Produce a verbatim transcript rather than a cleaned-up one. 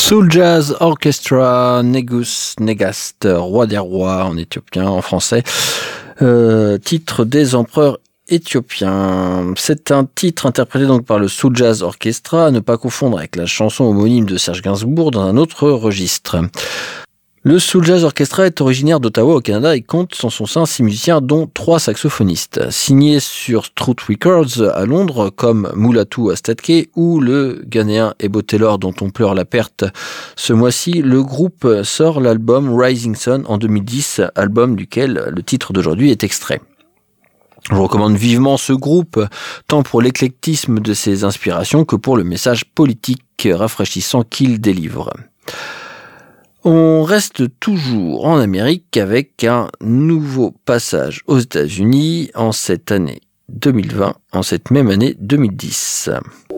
Soul Jazz Orchestra, Negus Negast, roi des rois en éthiopien, en français, euh, titre des empereurs éthiopiens. C'est un titre interprété donc par le Soul Jazz Orchestra, à ne pas confondre avec la chanson homonyme de Serge Gainsbourg dans un autre registre. Le Soul Jazz Orchestra est originaire d'Ottawa au Canada et compte en son sein six musiciens dont trois saxophonistes. Signé sur Truth Records à Londres comme Mulatu Astatke ou le Ghanéen Ebo Taylor dont on pleure la perte ce mois-ci, le groupe sort l'album Rising Sun en deux mille dix, album duquel le titre d'aujourd'hui est extrait. Je recommande vivement ce groupe, tant pour l'éclectisme de ses inspirations que pour le message politique rafraîchissant qu'il délivre. On reste toujours en Amérique avec un nouveau passage aux États-Unis en cette année deux mille vingt, en cette même année deux mille dix.